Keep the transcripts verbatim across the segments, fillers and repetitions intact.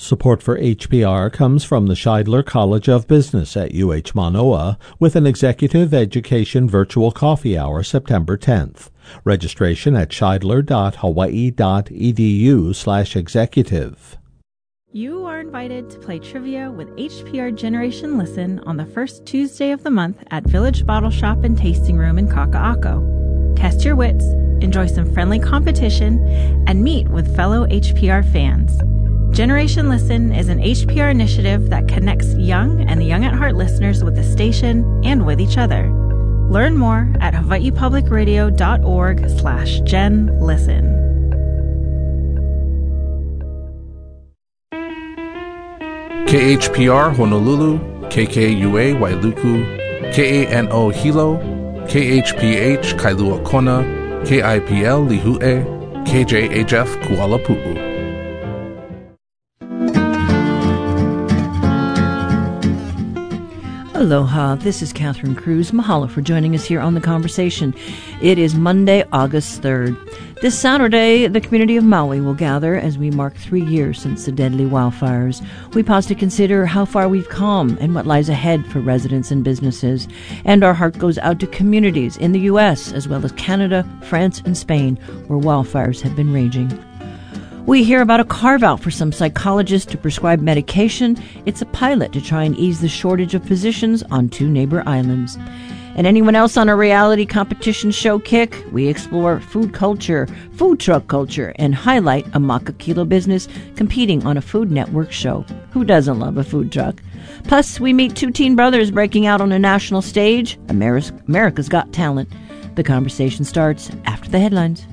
Support for H P R comes from the Scheidler College of Business at U H Manoa with an Executive Education Virtual Coffee Hour September tenth. Registration at scheidler.hawaii.edu slash executive. You are invited to play trivia with H P R Generation Listen on the first Tuesday of the month at Village Bottle Shop and Tasting Room in Kaka'ako. Test your wits, enjoy some friendly competition, and meet with fellow H P R fans. Generation Listen is an H P R initiative that connects young and young at heart listeners with the station and with each other. Learn more at hawaiipublicradio.org slash Gen Listen. K H P R Honolulu, K K U A Wailuku, K A N O Hilo, K H P H Kailua Kona, K I P L Lihue, K J H F Kuala Pu'u. Aloha, this is Catherine Cruz. Mahalo for joining us here on The Conversation. It is Monday, August third. This Saturday, the community of Maui will gather as we mark three years since the deadly wildfires. We pause to consider how far we've come and what lies ahead for residents and businesses. And our heart goes out to communities in the U S as well as Canada, France, and Spain, where wildfires have been raging. We hear about a carve-out for some psychologists to prescribe medication. It's a pilot to try and ease the shortage of physicians on two neighbor islands. And anyone else on a reality competition show kick? We explore food culture, food truck culture, and highlight a Makakilo business competing on a Food Network show. Who doesn't love a food truck? Plus, we meet two teen brothers breaking out on a national stage. America's Got Talent. The conversation starts after the headlines.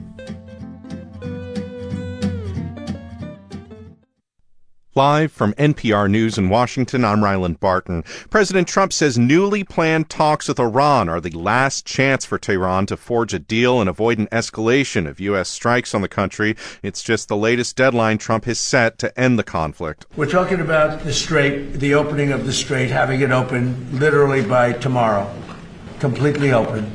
Live from N P R News in Washington, I'm Ryland Barton. President Trump says newly planned talks with Iran are the last chance for Tehran to forge a deal and avoid an escalation of U S strikes on the country. It's just the latest deadline Trump has set to end the conflict. We're talking about the Strait, the opening of the Strait, having it open literally by tomorrow, completely open.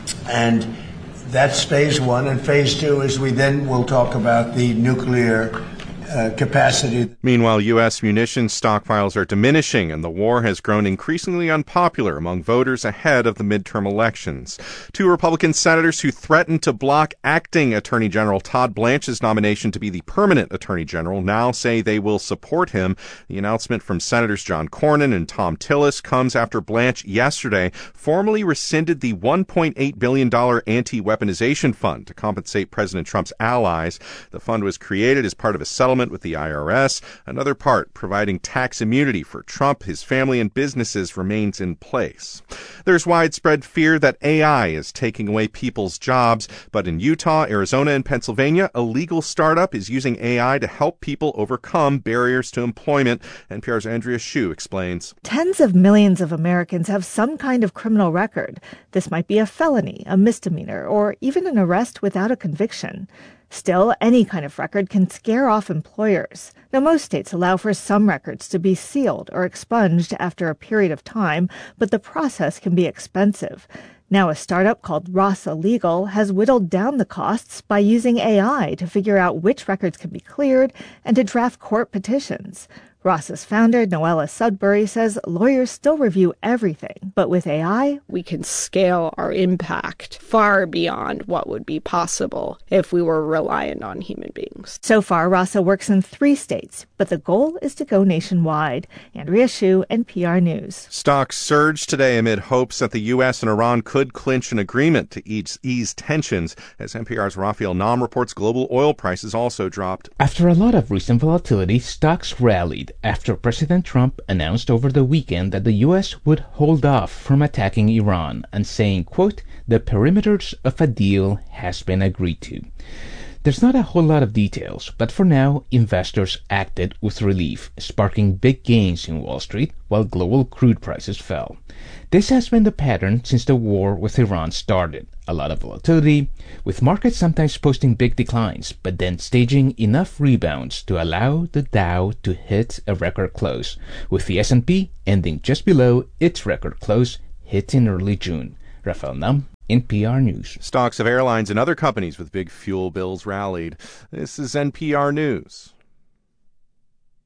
And that's phase one. And phase two is we then will talk about the nuclear Uh, capacity. Meanwhile, U S munitions stockpiles are diminishing, and the war has grown increasingly unpopular among voters ahead of the midterm elections. Two Republican senators who threatened to block acting Attorney General Todd Blanche's nomination to be the permanent Attorney General now say they will support him. The announcement from Senators John Cornyn and Thom Tillis comes after Blanche yesterday formally rescinded the one point eight billion dollars anti-weaponization fund to compensate President Trump's allies. The fund was created as part of a settlement with the I R S. Another part, providing tax immunity for Trump, his family, and businesses remains in place. There's widespread fear that A I is taking away people's jobs, but in Utah, Arizona, and Pennsylvania, a legal startup is using A I to help people overcome barriers to employment. N P R's Andrea Hsu explains. Tens of millions of Americans have some kind of criminal record. This might be a felony, a misdemeanor, or even an arrest without a conviction. Still, any kind of record can scare off employers. Now, most states allow for some records to be sealed or expunged after a period of time, but the process can be expensive. Now, a startup called Rasa Legal has whittled down the costs by using A I to figure out which records can be cleared and to draft court petitions. Ross's founder, Noella Sudbury, says lawyers still review everything, but with A I, we can scale our impact far beyond what would be possible if we were reliant on human beings. So far, Rasa works in three states, but the goal is to go nationwide. Andrea Hsu, N P R News. Stocks surged today amid hopes that the U S and Iran could clinch an agreement to ease, ease tensions. As N P R's Raphael Nam reports, global oil prices also dropped. After a lot of recent volatility, stocks rallied after President Trump announced over the weekend that the U S would hold off from attacking Iran and saying, quote, the perimeters of a deal has been agreed to. There's not a whole lot of details, but for now, investors acted with relief, sparking big gains in Wall Street while global crude prices fell. This has been the pattern since the war with Iran started. A lot of volatility, with markets sometimes posting big declines, but then staging enough rebounds to allow the Dow to hit a record close, with the S and P ending just below its record close hit in early June. Raphael Nam, N P R News. Stocks of airlines and other companies with big fuel bills rallied. This is N P R News.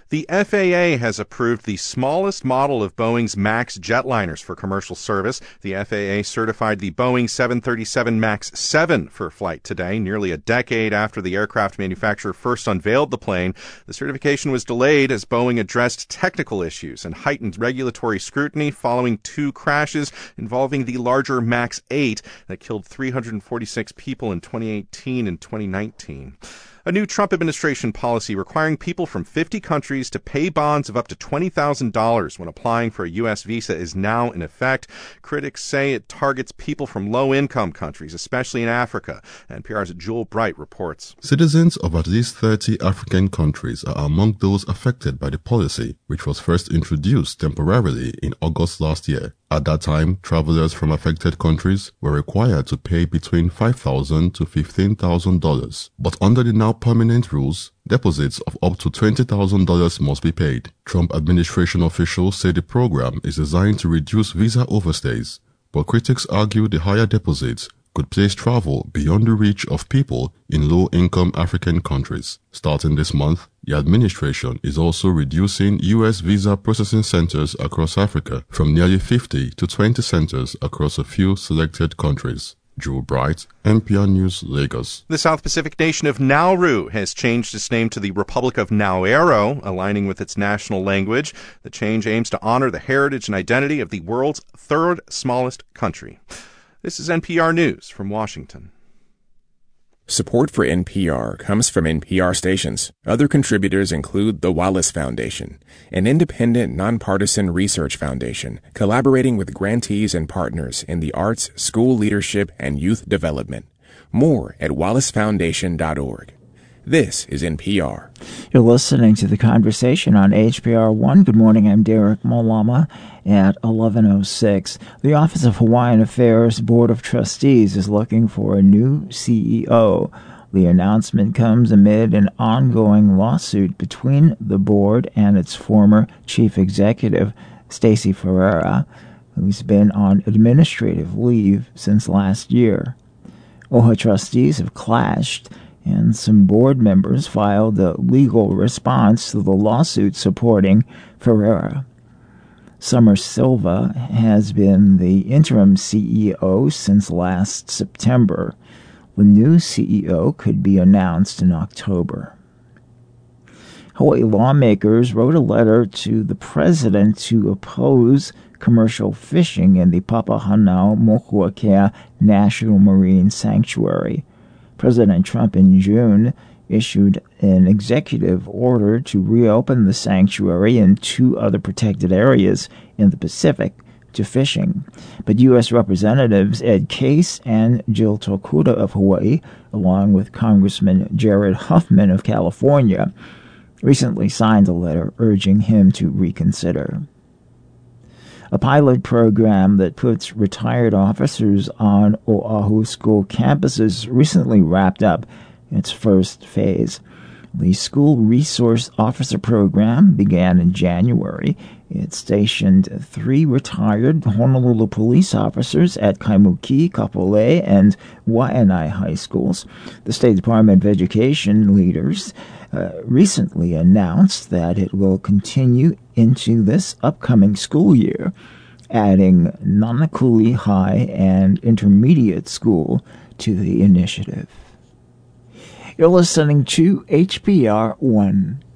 The F A A has approved the smallest model of Boeing's MAX jetliners for commercial service. The F A A certified the Boeing seven thirty-seven MAX seven for flight today, nearly a decade after the aircraft manufacturer first unveiled the plane. The certification was delayed as Boeing addressed technical issues and heightened regulatory scrutiny following two crashes involving the larger MAX eight that killed three hundred forty-six people in twenty eighteen and twenty nineteen. A new Trump administration policy requiring people from fifty countries to pay bonds of up to twenty thousand dollars when applying for a U S visa is now in effect. Critics say it targets people from low-income countries, especially in Africa. N P R's Jewel Bright reports. Citizens of at least thirty African countries are among those affected by the policy, which was first introduced temporarily in August last year. At that time, travelers from affected countries were required to pay between five thousand dollars to fifteen thousand dollars. But under the now permanent rules, deposits of up to twenty thousand dollars must be paid. Trump administration officials say the program is designed to reduce visa overstays, but critics argue the higher deposits could place travel beyond the reach of people in low-income African countries. Starting this month, the administration is also reducing U S visa processing centers across Africa from nearly fifty to twenty centers across a few selected countries. Joe Bright, N P R News, Lagos. The South Pacific nation of Nauru has changed its name to the Republic of Nauero, aligning with its national language. The change aims to honor the heritage and identity of the world's third smallest country. This is N P R News from Washington. Support for N P R comes from N P R stations. Other contributors include the Wallace Foundation, an independent, nonpartisan research foundation collaborating with grantees and partners in the arts, school leadership, and youth development. More at wallace foundation dot org. This is N P R. You're listening to The Conversation on H P R one. Good morning, I'm Derek Malama. At eleven oh six, the Office of Hawaiian Affairs Board of Trustees is looking for a new C E O. The announcement comes amid an ongoing lawsuit between the board and its former chief executive, Stacey Ferreira, who's been on administrative leave since last year. O H A trustees have clashed, and some board members filed a legal response to the lawsuit supporting Ferreira. Summer Silva has been the interim C E O since last September. The new C E O could be announced in October. Hawaii lawmakers wrote a letter to the president to oppose commercial fishing in the Papahanaumokuakea National Marine Sanctuary. President Trump in June issued an executive order to reopen the sanctuary and two other protected areas in the Pacific to fishing. But U S Representatives Ed Case and Jill Tokuda of Hawaii, along with Congressman Jared Huffman of California, recently signed a letter urging him to reconsider. A pilot program that puts retired officers on Oahu school campuses recently wrapped up its first phase. The School Resource Officer Program began in January. It stationed three retired Honolulu police officers at Kaimuki, Kapolei, and Waianae high schools. The State Department of Education leaders uh, recently announced that it will continue into this upcoming school year, adding Nanakuli High and Intermediate School to the initiative. You're listening to H P R one.